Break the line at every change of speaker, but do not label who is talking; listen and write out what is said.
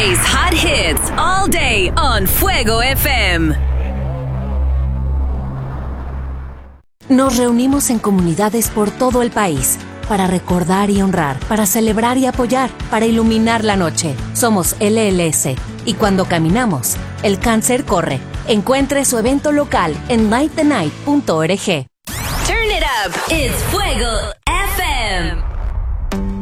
plays hot hits all day on Fuego FM.
Nos reunimos en comunidades por todo el país para recordar y honrar, para celebrar y apoyar, para iluminar la noche. Somos LLS y cuando caminamos, el cáncer corre. Encuentre su evento local en lightthenight.org.
Turn it up. It's Fuego